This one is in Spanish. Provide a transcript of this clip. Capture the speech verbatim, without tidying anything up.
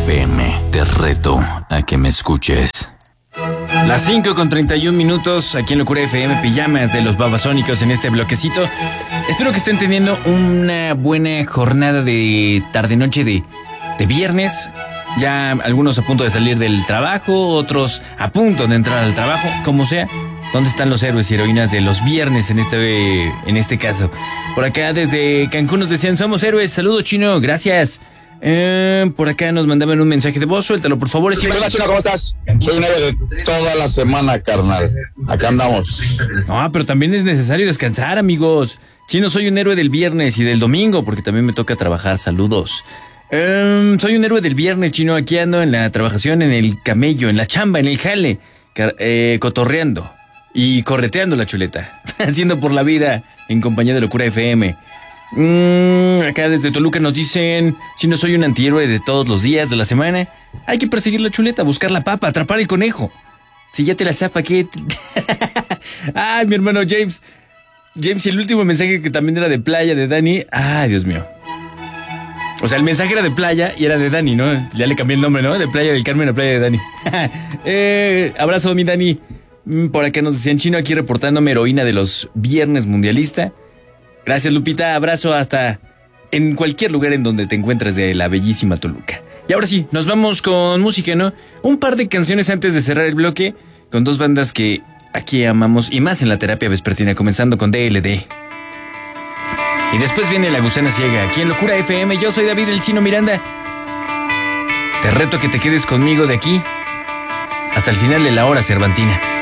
F M. Te reto a que me escuches. Las cinco con treinta y un minutos aquí en Locura F M, pijamas de los babasónicos en este bloquecito. Espero que estén teniendo una buena jornada de tarde-noche de, de viernes. Ya algunos a punto de salir del trabajo, otros a punto de entrar al trabajo, como sea. ¿Dónde están los héroes y heroínas de los viernes en este, en este caso? Por acá desde Cancún nos decían, somos héroes. Saludos, Chino, gracias. Eh, por acá nos mandaban un mensaje de voz, suéltalo por favor. ¿Qué onda, Chino? ¿Cómo estás? Soy un héroe de toda la semana, carnal. Acá andamos. No, pero también es necesario descansar, amigos. Chino, soy un héroe del viernes y del domingo, porque también me toca trabajar. Saludos. Eh, soy un héroe del viernes, Chino. Aquí ando en la trabajación, en el camello, en la chamba, en el jale, eh, cotorreando y correteando la chuleta, haciendo por la vida en compañía de Locura F M. Mm, acá desde Toluca nos dicen, si no soy un antihéroe de todos los días de la semana, hay que perseguir la chuleta, buscar la papa, atrapar el conejo. Si ya te la zapa, ¿qué? Ay, mi hermano James. James, y el último mensaje que también era de playa de Dani. Ay, Dios mío. O sea, el mensaje era de playa y era de Dani, ¿no? Ya le cambié el nombre, ¿no? De Playa del Carmen a Playa de Dani. eh, abrazo, mi Dani. Por acá nos decían, Chino, aquí reportándome, heroína de los viernes mundialista. Gracias, Lupita, abrazo hasta en cualquier lugar en donde te encuentres de la bellísima Toluca. Y ahora sí, nos vamos con música, ¿no? Un par de canciones antes de cerrar el bloque, con dos bandas que aquí amamos y más en la terapia vespertina, comenzando con D L D. Y después viene La Gusana Ciega, aquí en Locura F M. Yo soy David el Chino Miranda. Te reto que te quedes conmigo de aquí hasta el final de la hora cervantina.